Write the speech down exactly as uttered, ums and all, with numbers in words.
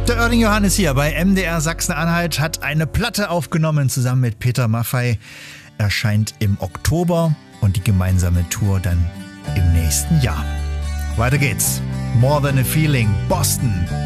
Der Oerding Johannes hier bei M D R Sachsen-Anhalt hat eine Platte aufgenommen zusammen mit Peter Maffay. Erscheint im Oktober und die gemeinsame Tour dann im nächsten Jahr. Weiter geht's. More Than a Feeling, Boston.